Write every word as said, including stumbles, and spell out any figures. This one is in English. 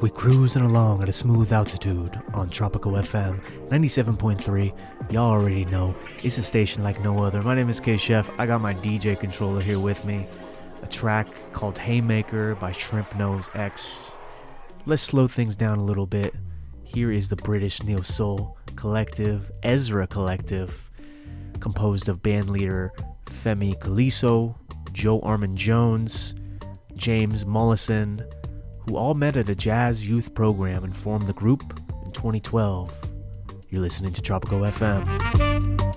We cruising along at a smooth altitude on Tropical F M ninety-seven point three. Y'all already know, it's a station like no other. My name is K-Chef. I got my D J controller here with me. A track called Haymaker by Shrimp Nose X. Let's slow things down a little bit. Here is the British neo-soul collective, Ezra Collective, composed of bandleader Femi Kaliso, Joe Armon-Jones, James Mollison, who all met at a jazz youth program and formed the group in twenty twelve. You're listening to Tropical F M.